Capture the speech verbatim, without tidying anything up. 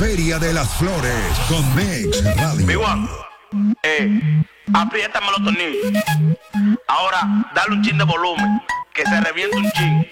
Feria de las Flores con Mex Radio. Mi Juan, eh, apriétame los tornillos. Ahora, dale un chin de volumen, que se reviente un chin.